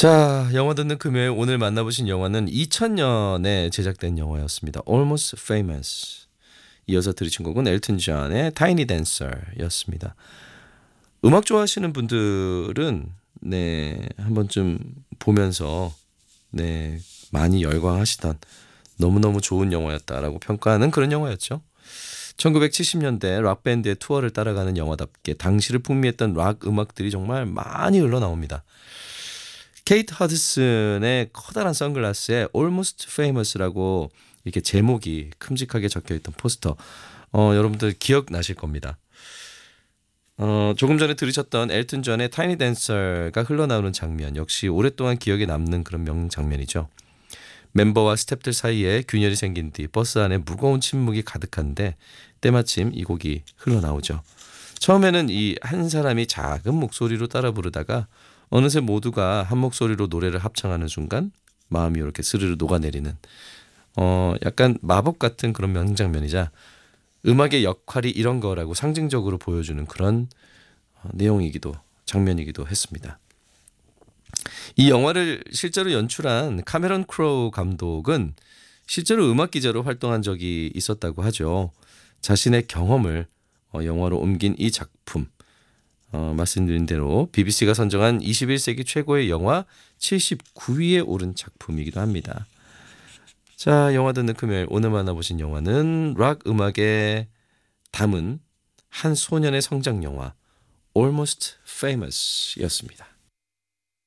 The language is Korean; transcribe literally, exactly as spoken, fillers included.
자, 영화 듣는 금요일 오늘 만나보신 영화는 이천 년에 제작된 영화였습니다. Almost Famous. 이어서 들으신 곡은 엘튼 존의 Tiny Dancer였습니다. 음악 좋아하시는 분들은 네, 한 번쯤 보면서 네, 많이 열광하시던 너무너무 좋은 영화였다라고 평가하는 그런 영화였죠. 천구백칠십 년대 락밴드의 투어를 따라가는 영화답게 당시를 풍미했던 락 음악들이 정말 많이 흘러나옵니다. 케이트 허드슨의 커다란 선글라스에 Almost Famous라고 이렇게 제목이 큼직하게 적혀있던 포스터, 어, 여러분들 기억나실 겁니다. 어, 조금 전에 들으셨던 엘튼 존의 Tiny Dancer가 흘러나오는 장면 역시 오랫동안 기억에 남는 그런 명장면이죠. 멤버와 스태프들 사이에 균열이 생긴 뒤 버스 안에 무거운 침묵이 가득한데 때마침 이 곡이 흘러나오죠. 처음에는 이 한 사람이 작은 목소리로 따라 부르다가 어느새 모두가 한 목소리로 노래를 합창하는 순간 마음이 이렇게 스르르 녹아내리는 어 약간 마법 같은 그런 명장면이자 음악의 역할이 이런 거라고 상징적으로 보여주는 그런 어, 내용이기도 장면이기도 했습니다. 이 영화를 실제로 연출한 카메론 크로우 감독은 실제로 음악 기자로 활동한 적이 있었다고 하죠. 자신의 경험을 어, 영화로 옮긴 이 작품, 어, 말씀드린 대로 비비씨가 선정한 이십일 세기 최고의 영화 칠십구 위에 오른 작품이기도 합니다. 자, 영화 듣는 금요일 오늘 만나보신 영화는 락 음악에 담은 한 소년의 성장 영화 Almost Famous 였습니다.